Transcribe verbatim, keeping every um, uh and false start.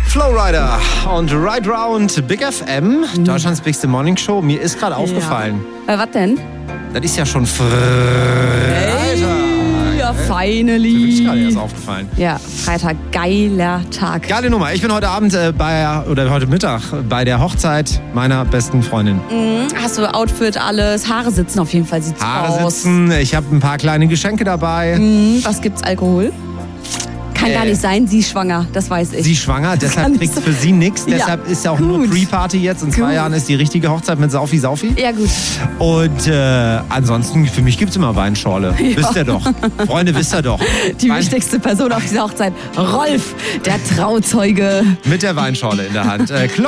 Flowrider und Ride Round Big F M, mhm. Deutschlands Bigste Morning Show. Mir ist gerade ja. aufgefallen. Äh, was denn? Das ist ja schon Freitag. Hey, ja, finally. Das ist gerade erst aufgefallen. Ja, Freitag, geiler Tag. Geile Nummer. Ich bin heute Abend äh, bei, oder heute Mittag bei der Hochzeit meiner besten Freundin. Mhm. Hast du Outfit, alles? Haare sitzen auf jeden Fall, sieht's Haare aus. Haare sitzen. Ich habe ein paar kleine Geschenke dabei. Mhm. Was gibt's? Alkohol? Kann äh, gar nicht sein, sie ist schwanger, das weiß ich. Sie ist schwanger, deshalb kriegt für sie nichts. Ja. Deshalb ist ja auch gut. Nur Pre-Party jetzt. In gut. zwei Jahren ist die richtige Hochzeit mit Saufi Saufi. Ja, gut. Und äh, ansonsten, für mich gibt es immer Weinschorle. Ja. Wisst ihr doch. Freunde, wisst ihr doch. Die Wein- wichtigste Person auf dieser Hochzeit, Rolf, der Trauzeuge. Mit der Weinschorle in der Hand. Äh,